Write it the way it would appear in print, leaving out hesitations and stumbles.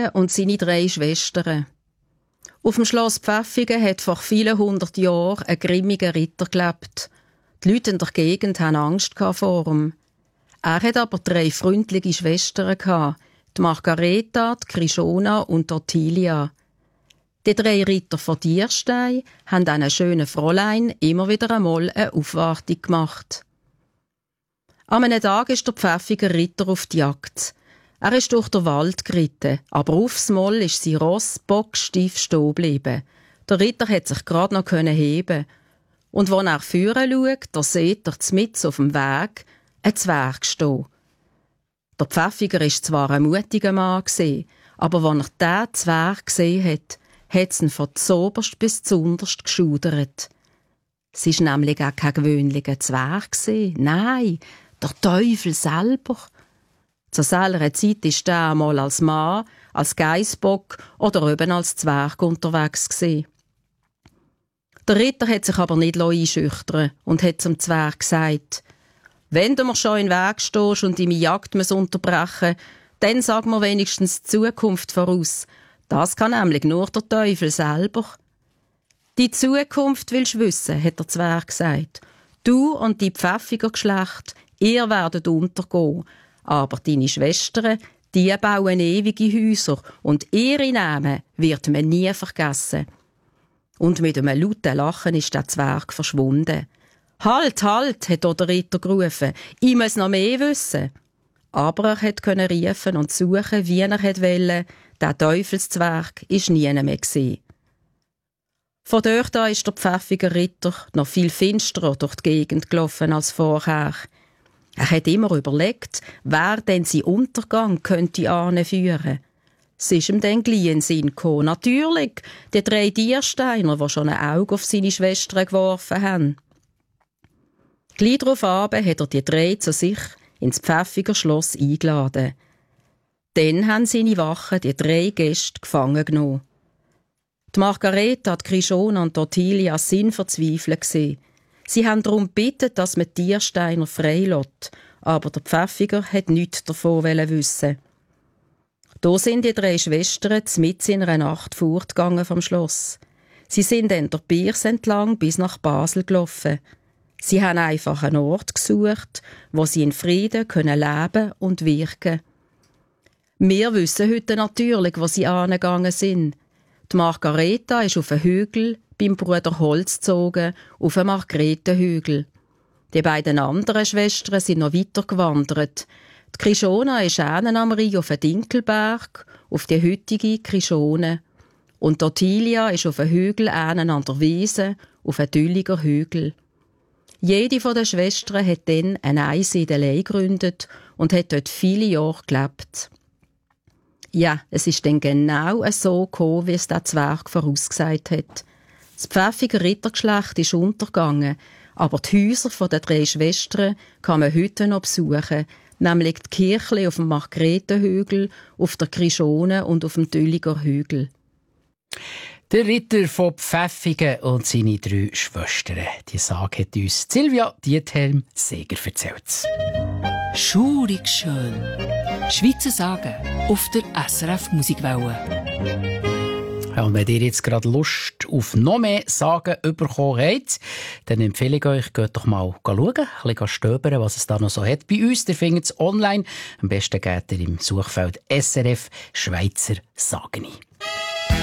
Pfäffigen und seine 3 Schwestern. Auf dem Schloss Pfäffigen hat vor vielen 100 Jahren ein grimmiger Ritter gelebt. Die Leute in der Gegend hatten Angst vor ihm. Er hat aber 3 freundliche Schwestern gehabt, die Margareta, die Krishona und die Ottilia. Die 3 Ritter von Dierstein haben einem schönen Fräulein immer wieder einmal eine Aufwartung gemacht. An einem Tag ist der Pfäffiger Ritter auf die Jagd. Er ist durch den Wald geritten, aber aufs Mal ist sein Ross bocksteif stehen geblieben. Der Ritter hat sich gerade noch heben. Und als er führen schaut, da sieht er mitten auf dem Weg einen Zwerg stehen. Der Pfäffiger war zwar ein mutiger Mann, aber als er diesen Zwerg gesehen hat es ihn von zoberst bis zunderst geschaudert. Es war nämlich auch kein gewöhnlicher Zwerg. Nein, der Teufel selber. Zu selber Zeit war er einmal als Mann, als Geissbock oder eben als Zwerg unterwegs gewesen. Der Ritter hat sich aber nicht einschüchtern und hat zum Zwerg gesagt: «Wenn du mir schon in den Weg stehst und deine Jagd unterbrechen musst, dann sag mir wenigstens die Zukunft voraus. Das kann nämlich nur der Teufel selber.» «Die Zukunft willst du wissen», hat der Zwerg gesagt. «Du und die Pfäffiger Geschlecht, ihr werdet untergehen. Aber deine Schwestern, die bauen ewige Häuser und ihre Namen wird man nie vergessen.» Und mit einem lauten Lachen ist der Zwerg verschwunden. «Halt, halt!» hat der Ritter gerufen. «Ich muss noch mehr wissen.» Aber er konnte rufen und suchen, wie er wollte. Der Teufelszwerg war nie mehr gewesen. Von dort an ist der Pfäffiger Ritter noch viel finsterer durch die Gegend gelaufen als vorher. Er hat immer überlegt, wer denn seinen Untergang könnte anführen. Es ist ihm dann gleich in den Sinn gekommen. Natürlich, die 3 Diersteiner, die schon ein Auge auf seine Schwestern geworfen haben. Gleich darauf hat er die 3 zu sich ins Pfäffiger Schloss eingeladen. Dann haben seine Wachen die 3 Gäste gefangen genommen. Die Margareta, die Krishona und die Ottilia sind verzweifelt gewesen. Sie haben darum gebeten, dass man die Diersteiner freilässt, aber der Pfäffiger hat nichts davon wissen. Da sind die 3 Schwestern mitten in einer Nacht fortgegangen vom Schloss. Sie sind dann der Biers entlang bis nach Basel gelaufen. Sie haben einfach einen Ort gesucht, wo sie in Frieden leben und wirken können. Wir wissen heute natürlich, wo sie angegangen sind. Die Margareta ist auf einen Hügel beim Bruder Holz gezogen, auf einen Margretenhügel. Die beiden anderen Schwestern sind noch weiter gewandert. Die Krishona ist am Rhein auf einen Dinkelberg, auf die heutige Krishone. Und die Ottilia ist auf einen Hügel an der Wiese, auf einen Dülliger Hügel. Jede von den Schwestern hat dann eine Einsiedelei gegründet und hat dort viele Jahre gelebt. Ja, es ist dann genau so gekommen, wie es der Zwerg vorausgesagt hat. Das Pfäffiger Rittergeschlecht ist untergegangen, aber die Häuser der 3 Schwestern kann man heute noch besuchen, nämlich die Kirche auf dem Margretenhügel, auf der Krishone und auf dem Dülliger Hügel. Der Ritter von Pfäffigen und seine 3 Schwestern. Die Sage hat uns Silvia Diethelm-Seger erzählt. Schurig schön. Schweizer Sagen auf der SRF Musikwelle. Ja, und wenn ihr jetzt gerade Lust auf noch mehr Sagen bekommen habt, dann empfehle ich euch, geht doch mal schauen, ein bisschen stöbern, was es da noch so hat. Bei uns, ihr findet es online. Am besten geht ihr im Suchfeld SRF Schweizer Sagen ein.